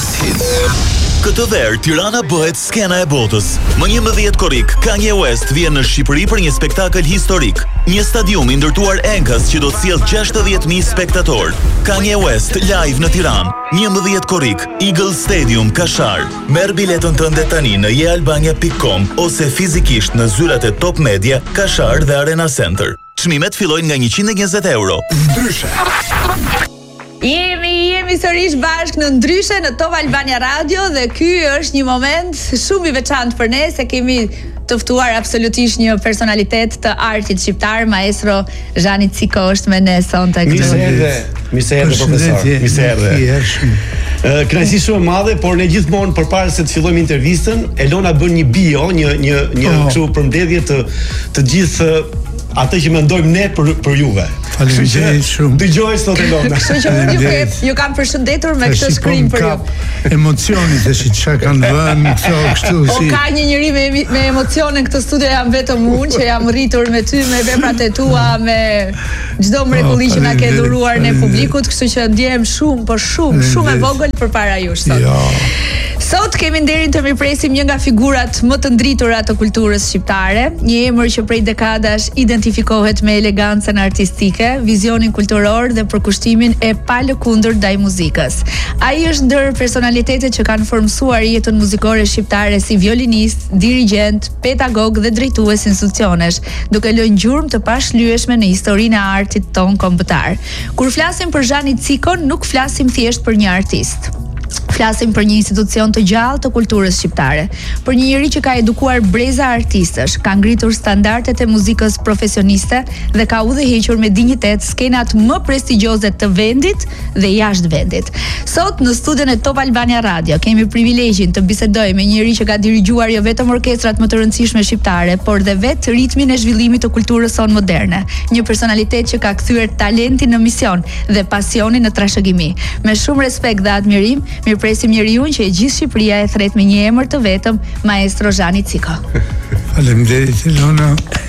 Greatest Hits. Këtë verë, Tirana bëhet skena e botës. Më 11 korrik, Kanye West vjen në Shqipëri për një spektakël historik. Një stadium i ndërtuar enkas që do të sjellë 60.000 spektator. Kanye West live në Tiranë. 11 korrik, Eagle Stadium, Kashar. Merr biletën tënde tani në yealbania.com ose fizikisht në zyrat e Top Media, Kashar dhe Arena Center. Çmimet fillojnë nga 120 euro. Ndryshe. Jemi sërish bashkë në Ndryshe në Top Albania Radio dhe ky është një moment shumë i veçantë për ne se kemi të ftuar absolutisht një personalitet të artit shqiptar, maestro Zhani Ciko është me ne sonte këtu. Mirë se erdhe profesor. Mirë se erdhe. Kënaqësi shumë e madhe, por ne gjithmonë përpara se të fillojmë intervistën, Elona bën një bio, një kështu përmbledhje të gjithë atë që mendojmë ne për juve. Faleminderit shumë. Dëgjoj sot Elona. Kështu që ju kam përshëndetur me këtë shkrim për ju. Emocioni tash çka kanë vënë kështu si. O ka një njeri me emocione në këtë studio, jam vetëm unë që jam rritur me ty, me veprat e tua, me çdo mrekulli që na ke dhuruar ne publikut, kështu që ndjehem shumë e vogël përpara jush sot. Sot kemi nderin të mirpresim një nga figurat më të ndritura të kulturës shqiptare, një emër që prej dekadash identifikohet me elegancën artistike, vizionin kulturor dhe përkushtimin e palëkundërt ndaj muzikës. Ai është ndër personalitetet që kanë formsuar jetën muzikore shqiptare si violinist, dirigjent, pedagog dhe drejtues institucionesh, duke lënë gjurmë të pashlyeshme në historinë e artit ton kombëtar. Kur flasim për Zhani Cikon, nuk flasim thjesht për një artist. Flasim për një institucion të gjallë të kulturës shqiptare, për një njeri që ka edukuar breza artistësh, ka ngritur standardet e muzikës profesioniste dhe ka udhëhequr me dinjitet skenat më prestigjioze të vendit dhe jashtë vendit. Sot në studion e Top Albania Radio kemi privilegjin të bisedojmë me një njeri që ka dirigjuar jo vetëm orkestrat më të rëndësishme shqiptare, por dhe vetë ritmin e zhvillimit të kulturës son moderne, një personalitet që ka kthyer talentin në mision dhe pasionin në trashëgimi. Me shumë respekt dhe admirim, mirpresim njeriu që e gjithë Shqipëria e thret me një emër të vetëm, maestro Zhani Ciko. Faleminderit Elona.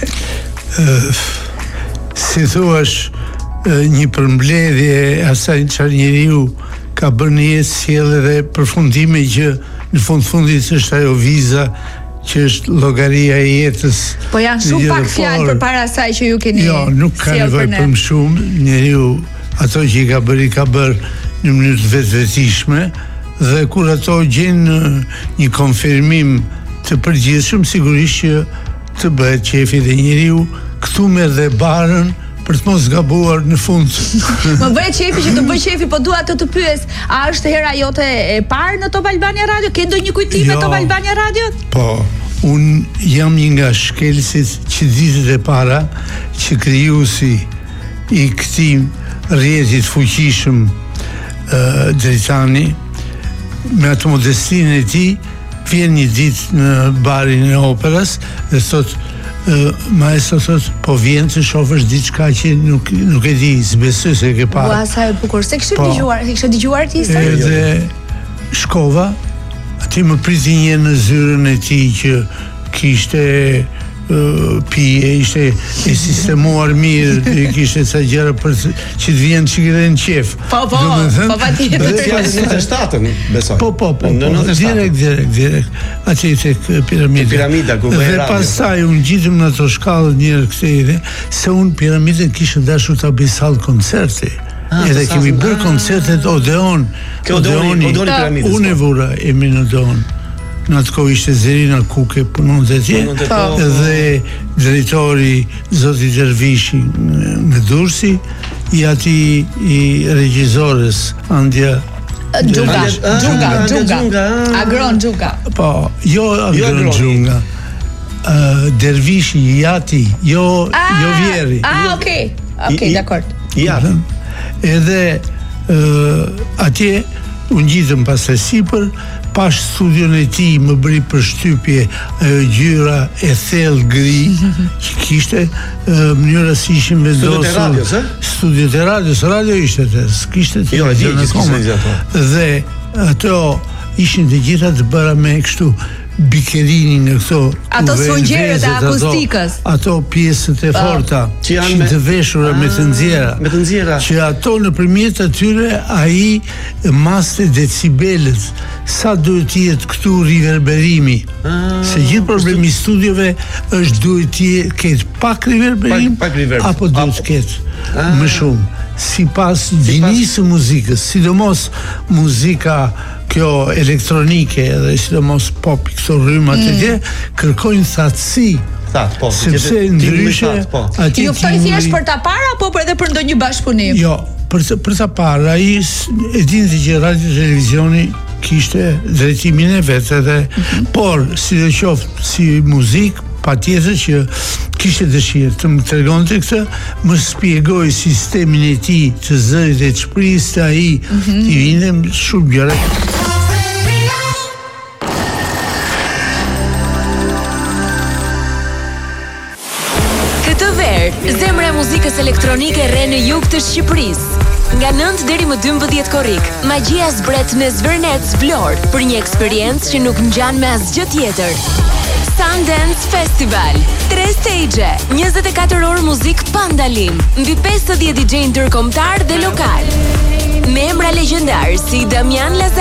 Si thuash, një përmbledhje asaj çfarë njeriu ka bërë në jetë, sjellë dhe përfundime që në fundit është ajo viza që është llogaria e jetës. Po janë shumë pak fjalë përpara asaj që ju keni. Jo, nuk ka nevojë për më shumë. Njeriu ato që i ka bërë në mënyrë të vetëvetishme, dhe kur ato gjenë një konfirmim të përgjithshëm, sigurisht që të bëhet qefi dhe njeriu këtu merr dhe barën për të mos gabuar në fund. Më bëhet qefi që të bëj qefi, po dua të pyes, a është hera jote e parë në Top Albania Radio? Ke ndonjë kujtim me Top Albania Radio? Po, un jam një nga shkelësit që ditët e para që krijuesi i këtij rrjetit fuqishëm Dritani, me atë modestinë e tij, vjen një ditë në barin e operës dhe thot, maestro thot, po vjen të shohësh diçka që nuk e di, s'besoj se e ke parë. Ua, sa e bukur. Se kishe dëgjuar ti sa? Edhe shkova, aty më priti një në zyrën e tij që kishte pije, ishte e sistemuar mirë, kishte ca gjëra për që të vjen çikë në qef. Po patjetër. Dhe fjalë 97-ën, besoj. Po, direkt. Aty tek piramida ku bëhet radio. Dhe pastaj unë gjitëm në ato shkallë një herë kthej, se unë piramidën kisha dashur ta bëj sallë koncerti. Edhe kemi bërë koncertet Odeon. Odeoni piramidës. Unë e vura emrin Odeon. Në atë kohë ishte Zerina Kuke punonte atje dhe drejtori zoti Dervishi në Durrësi, i regjizores Andja Xhunga. Agron Xhunga. Po, jo Agron Xhunga. Dervishi jo Vjeri. Okej, dakord. Ja. Edhe atje unë gjitëm pastaj sipër, pash studion e tij, më bëri përshtypje gjyra e thellë gri që kishte, mënyra si ishin vendosur studiot e radios, radio ishte s'kishte jo, e di që s'kishte ato. Dhe ato ishin të gjitha të bëra me kështu Bikerini në këto ato sonjeret e akustikës, ato pjesët e forta që janë të veshura me të nxjera, që ato nëpërmjet atyre ai maste decibelët, sa duhet të jetë këtu riverberimi, se gjithë problemi i studiove është duhet të ketë pak riverberim apo duhet të ketë më shumë, sipas gjinisë muzikës, sidomos muzika kjo elektronike dhe sidomos pop, këto rrymat e tje, kërkojnë thatësi. Sepse ndryshe ju ftoj thjesht për ta parë apo edhe për ndonjë bashkëpunim? Jo, për ta parë, ai e dinte që radio televizioni kishte drejtimin e vet edhe, por sidoqoftë si muzikë, patjetër që kishte dëshirë të më tregonte këtë, më shpjegoi sistemin e tij të zërit e çprisë ai, i vinin shumë gjëra. Këtë verë, zemra e muzikës elektronike rre në jug të Shqipërisë. Nga 9 deri më 12 korrik, magjia zbret në Zvërnec Vlorë për një eksperiencë që nuk ngjan me asgjë tjetër. Sundance Festival, 3 stage, 24 orë muzik pa ndalim, mbi 50 DJ ndërkombëtar dhe lokal. Me emra legjendar si Damian Lazar